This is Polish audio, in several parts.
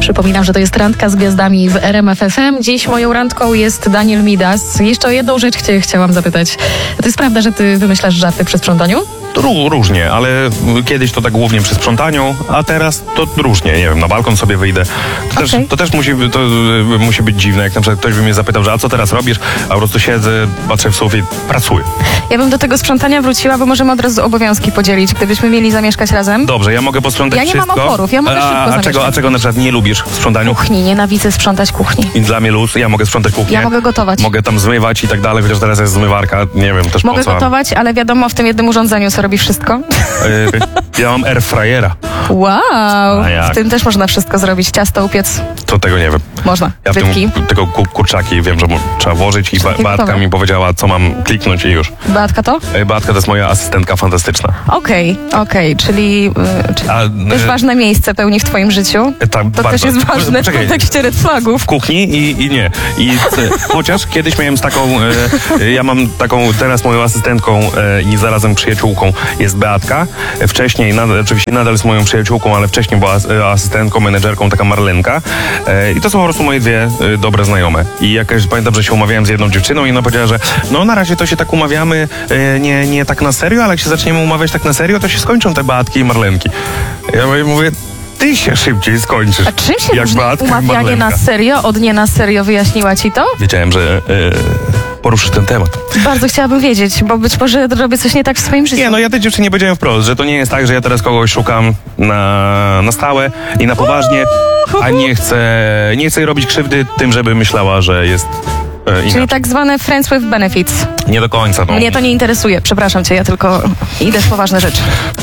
Przypominam, że to jest Randka z Gwiazdami w RMF FM. Dziś moją randką jest Daniel Midas. Jeszcze o jedną rzecz chciałam zapytać. To jest prawda, że ty wymyślasz żarty przy sprzątaniu? Różnie, ale kiedyś to tak głównie przy sprzątaniu, a teraz to różnie, nie wiem, na balkon sobie wyjdę. To też musi być dziwne, jak na przykład ktoś by mnie zapytał, że a co teraz robisz, a po prostu siedzę, patrzę w sufit, pracuję. Ja bym do tego sprzątania wróciła, bo możemy od razu obowiązki podzielić, gdybyśmy mieli zamieszkać razem. Dobrze, ja mogę posprzątać wszystko. Ja nie mam oporów, ja mogę szybko zamieszkać. A czego na przykład nie lubisz w sprzątaniu? Kuchni, nienawidzę sprzątać kuchni. I dla mnie luz, ja mogę sprzątać kuchnię. Ja mogę gotować. Mogę tam zmywać i tak dalej, chociaż teraz jest zmywarka, nie wiem też mogę po co. gotować, ale wiadomo, w tym jednym urządzeniu co robi wszystko. Ja mam airfryera. Wow, A jak? w tym też można wszystko zrobić, ciasto upiec. To tego nie wiem. Można, Ja w rybki. tym tylko kurczaki wiem, że trzeba włożyć i Beatka gotowe. mi powiedziała, co mam kliknąć i już. Beatka to? Beatka to jest moja asystentka fantastyczna. Okej, czyli też ważne miejsce pełni w twoim życiu. To też jest ważne w kontekście red flagów. W kuchni i nie. Chociaż kiedyś miałem z taką, ja mam taką teraz moją asystentką i zarazem przyjaciółką jest Beatka. Wcześniej, oczywiście nadal jest moją przyjaciółką, ale wcześniej była asystentką, menedżerką taka Marlenka. I to są po prostu moje dwie dobre znajome. I jakoś pamiętam, że się umawiałem z jedną dziewczyną i ona powiedziała, że no na razie to się tak umawiamy, nie tak na serio, ale jak się zaczniemy umawiać tak na serio, to się skończą te Beatki i Marlenki. Ja mówię, ty się szybciej skończysz. A czym się różni umawianie na serio od nie na serio? Wyjaśniła ci to? Wiedziałem, że poruszysz ten temat. Bardzo chciałabym wiedzieć, bo być może robię coś nie tak w swoim życiu. Nie, no ja tej dziewczynie powiedziałem wprost, że to nie jest tak, że ja teraz kogoś szukam na stałe i na poważnie, a nie chcę robić krzywdy tym, żeby myślała, że jest inaczej. Czyli tak zwane friends with benefits. Nie do końca. No. Mnie to nie interesuje, przepraszam cię, ja tylko idę w poważne rzeczy.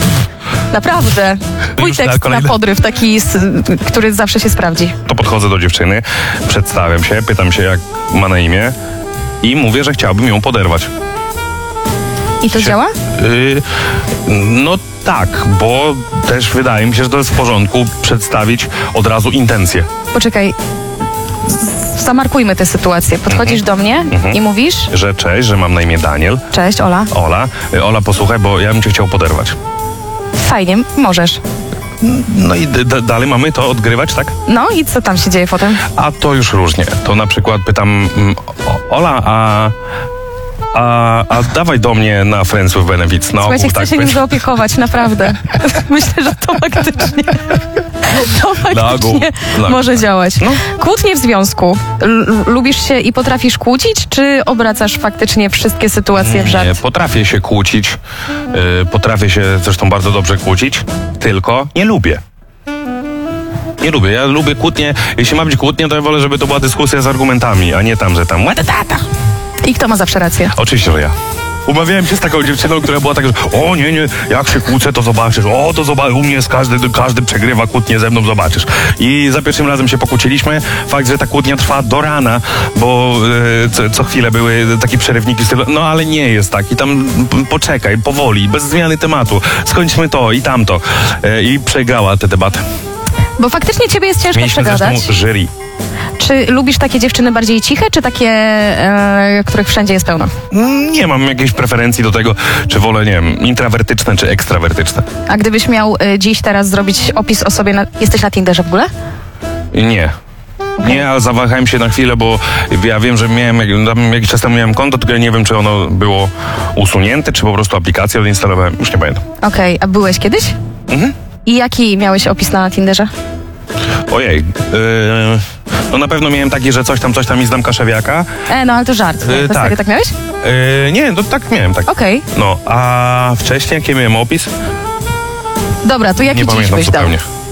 Naprawdę. Mój tekst na podryw, taki, który zawsze się sprawdzi. To podchodzę do dziewczyny, przedstawiam się, pytam się, jak ma na imię i mówię, że chciałbym ją poderwać. I to działa? No tak, bo też wydaje mi się, że to jest w porządku przedstawić od razu intencje. Poczekaj. Zamarkujmy tę sytuację. Podchodzisz do mnie i mówisz? Że cześć, że mam na imię Daniel. Cześć, Ola. Ola, posłuchaj, bo ja bym cię chciał poderwać. Fajnie, możesz. No i dalej mamy to odgrywać, tak? No i co tam się dzieje potem? A to już różnie. To na przykład pytam, Ola, a dawaj do mnie na Friends with Benefits. Słuchajcie, chcę się nim zaopiekować, naprawdę. Myślę, że to faktycznie może działać. No. Kłótnie w związku. Lubisz się i potrafisz kłócić, czy obracasz faktycznie wszystkie sytuacje w żart? Nie, potrafię się kłócić. Potrafię się zresztą bardzo dobrze kłócić, tylko nie lubię. Nie lubię. Ja lubię kłótnie. Jeśli ma być kłótnia, to ja wolę, żeby to była dyskusja z argumentami, a nie tam, że tam I kto ma zawsze rację? Oczywiście, że ja. Umawiałem się z taką dziewczyną, która była tak, że nie, jak się kłócę, to zobaczysz. To zobacz, u mnie jest każdy przegrywa kłótnię ze mną, zobaczysz. I za pierwszym razem się pokłóciliśmy. Fakt, że ta kłótnia trwa do rana, bo co chwilę były takie przerywniki w stylu, no ale nie jest tak. I tam poczekaj, powoli, bez zmiany tematu. Skończmy to i tamto. I przegrała tę debatę. Bo faktycznie ciebie jest ciężko przegadać. Mieliśmy jury. Czy lubisz takie dziewczyny bardziej ciche, czy takie, których wszędzie jest pełno? Nie mam jakiejś preferencji do tego, czy wolę, nie wiem, intrawertyczne, czy ekstrawertyczne. A gdybyś miał dziś, teraz zrobić opis o sobie, jesteś na Tinderze w ogóle? Nie. Nie, ale zawahałem się na chwilę, bo ja wiem, że jakiś czas temu miałem konto, tylko ja nie wiem, czy ono było usunięte, czy po prostu aplikację odinstalowałem. Już nie pamiętam. Okej, a byłeś kiedyś? I jaki miałeś opis na Tinderze? Ojej, no na pewno miałem taki, że coś tam i znam kaszewiaka. No ale to żart. Tak. Tak miałeś? Nie, to tak miałem, tak. Okej. No, a wcześniej jaki miałem opis? Dobra, to jaki dziś byś dał?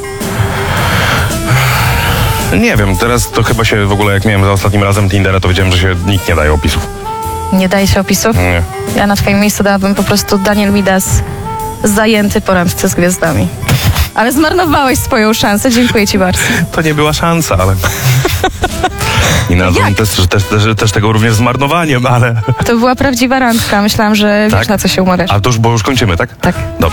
Nie wiem, teraz to chyba się w ogóle, jak miałem za ostatnim razem Tindera, to wiedziałem, że się nikt nie daje opisów. Nie daje się opisów? Nie. Ja na twoim miejscu dałabym po prostu Daniel Midas zajęty po randce z gwiazdami. Ale zmarnowałeś swoją szansę, dziękuję ci bardzo. To nie była szansa, ale... I nazwę też tego również zmarnowaniem, ale... To była prawdziwa randka, myślałam, że wiesz, na co się umawiasz. A to już, bo już kończymy, tak? Tak. Dobrze.